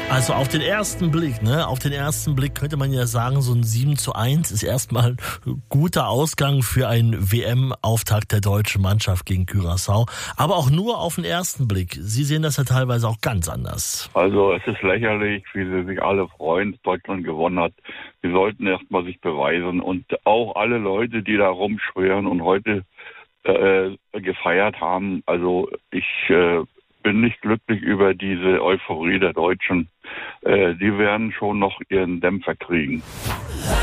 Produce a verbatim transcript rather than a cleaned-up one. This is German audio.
Also auf den ersten Blick, ne, auf den ersten Blick könnte man ja sagen, so ein sieben zu eins ist erstmal ein guter Ausgang für einen W M-Auftakt der deutschen Mannschaft gegen Curaçao. Aber auch nur auf den ersten Blick. Sie sehen das ja teilweise auch ganz anders. Also es ist lächerlich, wie sie sich alle freuen, dass Deutschland gewonnen hat. Sie sollten erstmal sich beweisen. Und auch alle Leute, die da rumschwören und heute äh, gefeiert haben, also ich äh, bin nicht glücklich über diese Euphorie der Deutschen. Äh, die werden schon noch ihren Dämpfer kriegen.